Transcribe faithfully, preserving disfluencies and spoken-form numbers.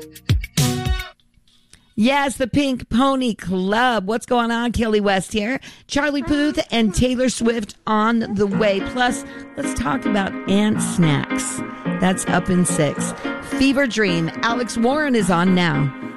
Yes, the Pink Pony Club. What's going on? Kelly West here. Charlie Puth and Taylor Swift on the way. Plus, let's talk about ant snacks. That's up in six. Fever Dream. Alex Warren is on now.